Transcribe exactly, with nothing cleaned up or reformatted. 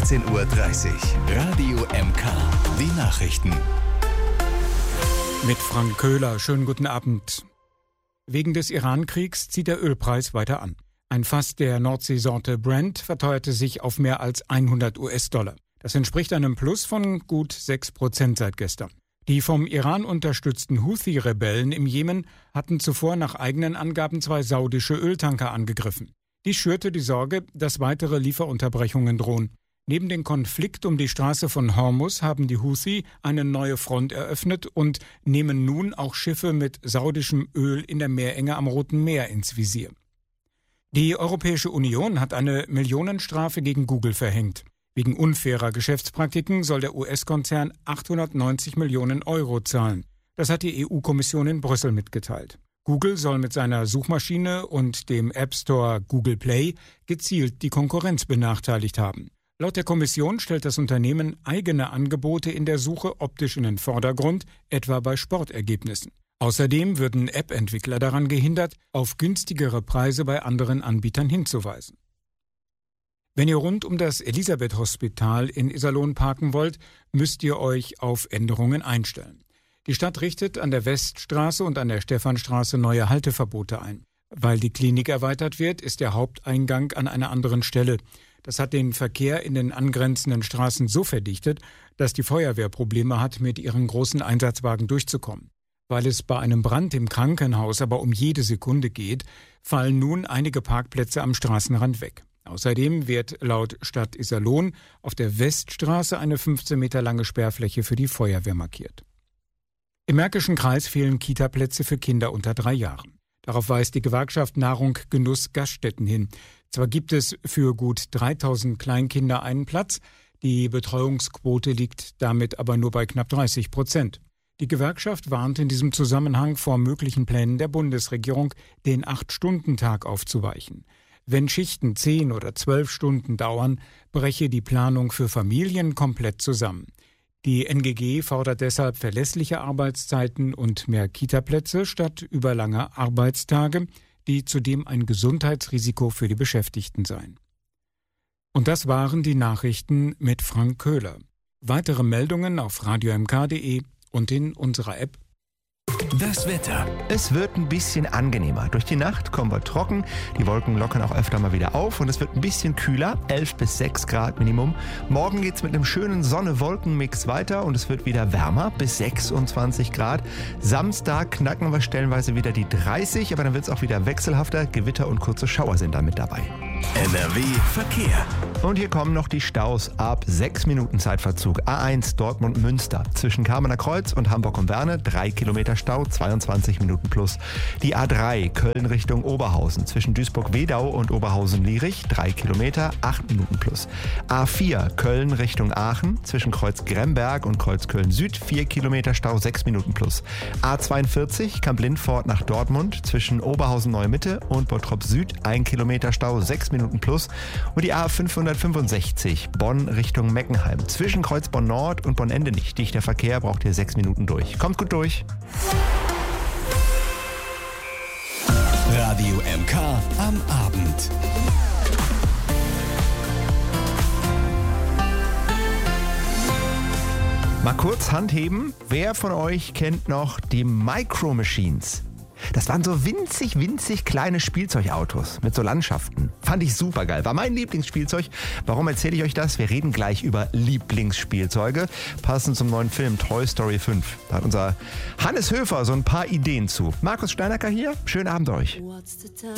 achtzehn Uhr dreißig. Radio M K. Die Nachrichten. Mit Frank Köhler. Schönen guten Abend. Wegen des Iran-Kriegs zieht der Ölpreis weiter an. Ein Fass der Nordseesorte Brent verteuerte sich auf mehr als hundert US-Dollar. Das entspricht einem Plus von gut sechs Prozent seit gestern. Die vom Iran unterstützten Houthi-Rebellen im Jemen hatten zuvor nach eigenen Angaben zwei saudische Öltanker angegriffen. Dies schürte die Sorge, dass weitere Lieferunterbrechungen drohen. Neben dem Konflikt um die Straße von Hormuz haben die Houthi eine neue Front eröffnet und nehmen nun auch Schiffe mit saudischem Öl in der Meerenge am Roten Meer ins Visier. Die Europäische Union hat eine Millionenstrafe gegen Google verhängt. Wegen unfairer Geschäftspraktiken soll der U S-Konzern achthundertneunzig Millionen Euro zahlen. Das hat die E U-Kommission in Brüssel mitgeteilt. Google soll mit seiner Suchmaschine und dem App Store Google Play gezielt die Konkurrenz benachteiligt haben. Laut der Kommission stellt das Unternehmen eigene Angebote in der Suche optisch in den Vordergrund, etwa bei Sportergebnissen. Außerdem würden App-Entwickler daran gehindert, auf günstigere Preise bei anderen Anbietern hinzuweisen. Wenn ihr rund um das Elisabeth-Hospital in Iserlohn parken wollt, müsst ihr euch auf Änderungen einstellen. Die Stadt richtet an der Weststraße und an der Stephanstraße neue Halteverbote ein. Weil die Klinik erweitert wird, ist der Haupteingang an einer anderen Stelle. Das hat den Verkehr in den angrenzenden Straßen so verdichtet, dass die Feuerwehr Probleme hat, mit ihren großen Einsatzwagen durchzukommen. Weil es bei einem Brand im Krankenhaus aber um jede Sekunde geht, fallen nun einige Parkplätze am Straßenrand weg. Außerdem wird laut Stadt Iserlohn auf der Weststraße eine fünfzehn Meter lange Sperrfläche für die Feuerwehr markiert. Im Märkischen Kreis fehlen Kitaplätze für Kinder unter drei Jahren. Darauf weist die Gewerkschaft Nahrung Genuss Gaststätten hin. Zwar gibt es für gut dreitausend Kleinkinder einen Platz, die Betreuungsquote liegt damit aber nur bei knapp dreißig Prozent. Die Gewerkschaft warnt in diesem Zusammenhang vor möglichen Plänen der Bundesregierung, den Acht-Stunden-Tag aufzuweichen. Wenn Schichten zehn oder zwölf Stunden dauern, breche die Planung für Familien komplett zusammen. Die N G G fordert deshalb verlässliche Arbeitszeiten und mehr Kitaplätze statt überlanger Arbeitstage, die zudem ein Gesundheitsrisiko für die Beschäftigten seien. Und das waren die Nachrichten mit Frank Köhler. Weitere Meldungen auf radio m k punkt d e und in unserer App. Das Wetter. Es wird ein bisschen angenehmer. Durch die Nacht kommen wir trocken, die Wolken lockern auch öfter mal wieder auf und es wird ein bisschen kühler, elf bis sechs Grad Minimum. Morgen geht es mit einem schönen Sonne-Wolken-Mix weiter und es wird wieder wärmer, bis sechsundzwanzig Grad. Samstag knacken wir stellenweise wieder die dreißig, aber dann wird es auch wieder wechselhafter. Gewitter und kurze Schauer sind dann mit dabei. N R W Verkehr. Und hier kommen noch die Staus ab sechs Minuten Zeitverzug. A eins Dortmund-Münster. Zwischen Kamener Kreuz und Hamburg und Werne drei Kilometer Stau, zweiundzwanzig Minuten plus. Die A drei Köln Richtung Oberhausen. Zwischen Duisburg-Wedau und Oberhausen-Lierich drei Kilometer, acht Minuten plus. A vier Köln Richtung Aachen. Zwischen Kreuz Gremberg und Kreuz Köln-Süd vier Kilometer Stau, sechs Minuten plus. A zweiundvierzig Kamp-Lindfort nach Dortmund. Zwischen Oberhausen-Neue-Mitte und Bottrop-Süd ein Kilometer Stau, sechs Minuten plus. Und die A fünfhundertfünfundsechzig Bonn Richtung Meckenheim. Zwischen Kreuz Bonn-Nord und Bonn-Ende nicht dichter Verkehr, braucht ihr sechs Minuten durch. Kommt gut durch. Radio M K am Abend. Mal kurz Hand heben. Wer von euch kennt noch die Micro Machines? Das waren so winzig, winzig kleine Spielzeugautos mit so Landschaften. Fand ich super geil. War mein Lieblingsspielzeug. Warum erzähle ich euch das? Wir reden gleich über Lieblingsspielzeuge. Passend zum neuen Film Toy Story fünf. Da hat unser Hannes Höfer so ein paar Ideen zu. Markus Steinacker hier. Schönen Abend euch.